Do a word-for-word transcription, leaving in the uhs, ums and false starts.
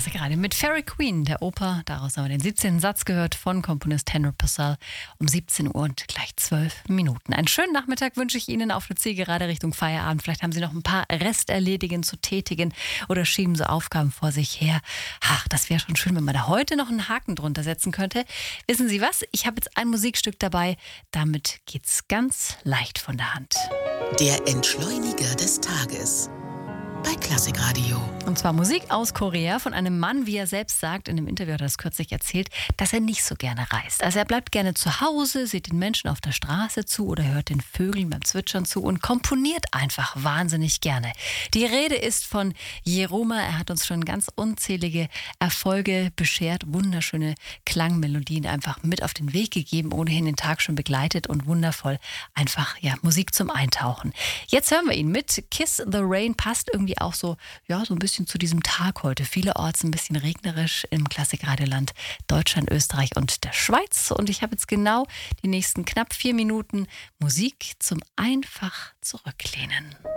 Klassikradio mit Fairy Queen, der Oper. Daraus haben wir den siebzehnten Satz gehört von Komponist Henry Purcell um siebzehn Uhr und gleich zwölf Minuten. Einen schönen Nachmittag wünsche ich Ihnen auf der Zielgerade Richtung Feierabend. Vielleicht haben Sie noch ein paar Resterledigen zu tätigen oder schieben so Aufgaben vor sich her. Ach, das wäre schon schön, wenn man da heute noch einen Haken drunter setzen könnte. Wissen Sie was? Ich habe jetzt ein Musikstück dabei. Damit geht's ganz leicht von der Hand. Der Entschleuniger des Tages bei Klassikradio. Und zwar Musik aus Korea von einem Mann, wie er selbst sagt, in einem Interview hat er das kürzlich erzählt, dass er nicht so gerne reist. Also er bleibt gerne zu Hause, sieht den Menschen auf der Straße zu oder hört den Vögeln beim Zwitschern zu und komponiert einfach wahnsinnig gerne. Die Rede ist von Jeroma. Er hat uns schon ganz unzählige Erfolge beschert, wunderschöne Klangmelodien einfach mit auf den Weg gegeben, ohnehin den Tag schon begleitet und wundervoll einfach ja Musik zum Eintauchen. Jetzt hören wir ihn mit Kiss the Rain, passt irgendwie auch so, ja, so ein bisschen zu diesem Tag heute. Vielerorts ein bisschen regnerisch im Klassikradioland Deutschland, Österreich und der Schweiz. Und ich habe jetzt genau die nächsten knapp vier Minuten Musik zum einfach zurücklehnen.